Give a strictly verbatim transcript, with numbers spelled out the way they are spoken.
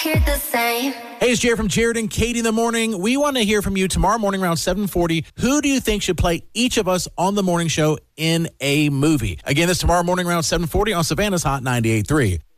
hear the same. Hey, it's Jared from Jared and Katie in the morning. We want to hear from you tomorrow morning around seven forty. Who do you think should play each of us on the morning show in a movie? Again, this tomorrow morning around seven forty on Savannah's Hot ninety-eight point three.